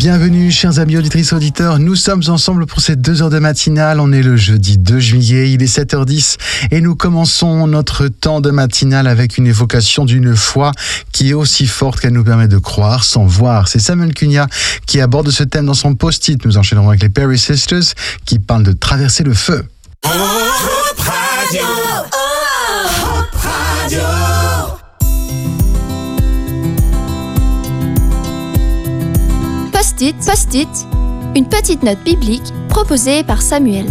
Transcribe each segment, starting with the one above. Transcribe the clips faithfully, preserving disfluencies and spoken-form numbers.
Bienvenue, chers amis auditrices auditeurs. Nous sommes ensemble pour ces deux heures de matinale. On est le jeudi deux juillet, il est sept heures dix et nous commençons notre temps de matinale avec une évocation d'une foi qui est aussi forte qu'elle nous permet de croire sans voir. C'est Samuel Cunha qui aborde ce thème dans son post-it. Nous enchaînerons avec les Perry Sisters qui parlent de traverser le feu. Oh, Hope Radio. Oh, Hope Radio. Post-it, post-it, une petite note biblique proposée par Samuel.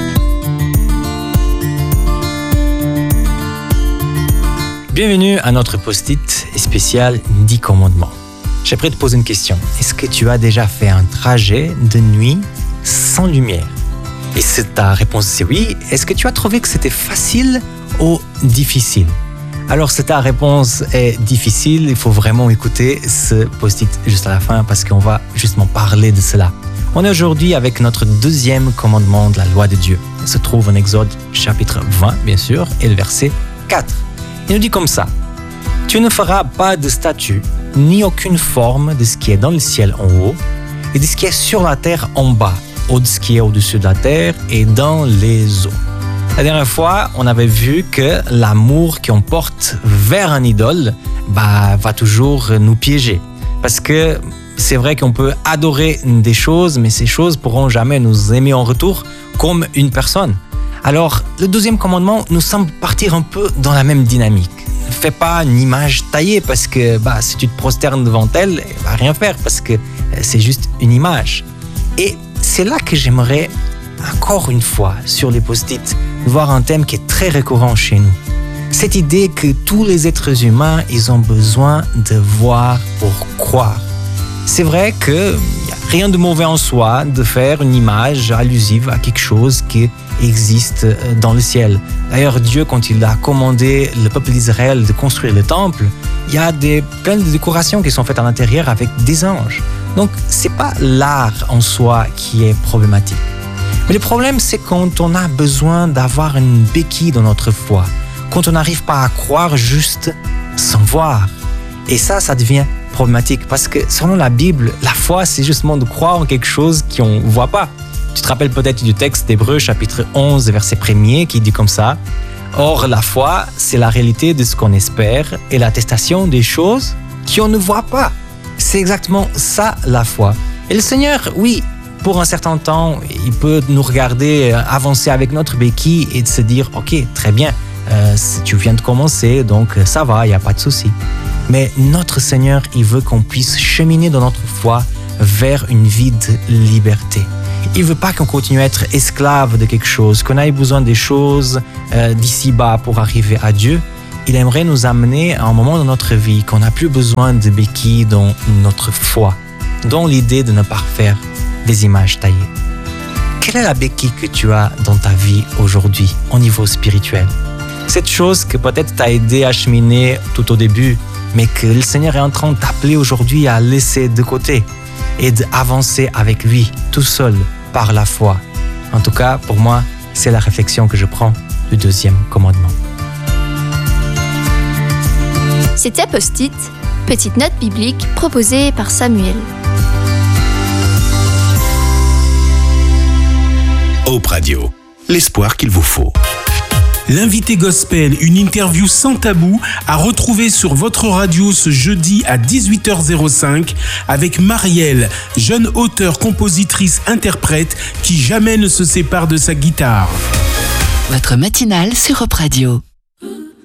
Bienvenue à notre post-it spécial dix commandements. J'aimerais te poser une question. Est-ce que tu as déjà fait un trajet de nuit sans lumière? Et si ta réponse c'est oui, est-ce que tu as trouvé que c'était facile ou difficile? Alors si ta réponse est difficile, il faut vraiment écouter ce post-it juste à la fin parce qu'on va justement parler de cela. On est aujourd'hui avec notre deuxième commandement de la loi de Dieu. Il se trouve en Exode chapitre vingt, bien sûr, et le verset quatre. Il nous dit comme ça: « Tu ne feras pas de statue, ni aucune forme de ce qui est dans le ciel en haut, et de ce qui est sur la terre en bas, ou de ce qui est au-dessus de la terre et dans les eaux. » La dernière fois, on avait vu que l'amour qu'on porte vers un idole bah, va toujours nous piéger. Parce que c'est vrai qu'on peut adorer des choses, mais ces choses ne pourront jamais nous aimer en retour comme une personne. Alors, le deuxième commandement nous semble partir un peu dans la même dynamique. Ne fais pas une image taillée parce que bah, si tu te prosternes devant elle, elle ne va rien faire parce que c'est juste une image. Et c'est là que j'aimerais, encore une fois, sur les post-it, voir un thème qui est très récurrent chez nous. Cette idée que tous les êtres humains, ils ont besoin de voir pour croire. C'est vrai qu'il n'y a rien de mauvais en soi de faire une image allusive à quelque chose qui existe dans le ciel. D'ailleurs, Dieu, quand il a commandé le peuple d'Israël de construire le temple, il y a des, plein de décorations qui sont faites à l'intérieur avec des anges. Donc, ce n'est pas l'art en soi qui est problématique. Mais le problème, c'est quand on a besoin d'avoir une béquille dans notre foi, quand on n'arrive pas à croire juste sans voir. Et ça, ça devient problématique parce que selon la Bible, la foi, c'est justement de croire en quelque chose qu'on ne voit pas. Tu te rappelles peut-être du texte d'Hébreux, chapitre onze, verset premier, qui dit comme ça: « Or, la foi, c'est la réalité de ce qu'on espère et l'attestation des choses qu'on ne voit pas. » C'est exactement ça, la foi. Et le Seigneur, oui, pour un certain temps, il peut nous regarder avancer avec notre béquille et de se dire « Ok, très bien, euh, tu viens de commencer, donc ça va, il n'y a pas de souci. » Mais notre Seigneur, il veut qu'on puisse cheminer dans notre foi vers une vie de liberté. Il ne veut pas qu'on continue à être esclave de quelque chose, qu'on ait besoin des choses euh, d'ici-bas pour arriver à Dieu. Il aimerait nous amener à un moment dans notre vie qu'on n'a plus besoin de béquilles dans notre foi, dans l'idée de ne pas faire des images taillées. Quelle est la béquille que tu as dans ta vie aujourd'hui au niveau spirituel? Cette chose que peut-être t'a aidé à cheminer tout au début, mais que le Seigneur est en train de t'appeler aujourd'hui à laisser de côté et d'avancer avec lui, tout seul, par la foi. En tout cas, pour moi, c'est la réflexion que je prends du deuxième commandement. C'était Post-it, petite note biblique proposée par Samuel. Hope Radio, l'espoir qu'il vous faut. L'invité gospel, une interview sans tabou à retrouver sur votre radio ce jeudi à dix-huit heures cinq avec Marielle, jeune auteure, compositrice, interprète qui jamais ne se sépare de sa guitare. Votre matinale sur Hope Radio.